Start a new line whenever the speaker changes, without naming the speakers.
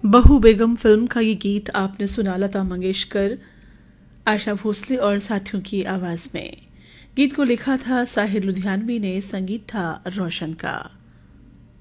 बहू बेगम फिल्म का ये गीत आपने सुना लता मंगेशकर, आशा भोसले और साथियों की आवाज में। गीत को लिखा था साहिर लुधियानवी ने, संगीत था रोशन का।